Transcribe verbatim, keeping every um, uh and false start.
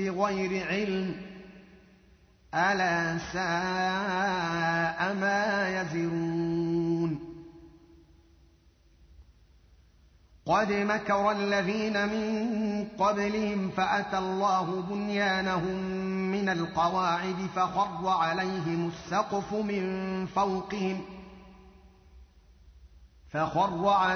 بغير علم ألا ساء ما يزرون قد مكر الذين من قبلهم فأتى الله بنيانهم من القواعد فخر عليهم السقف من فوقهم فخر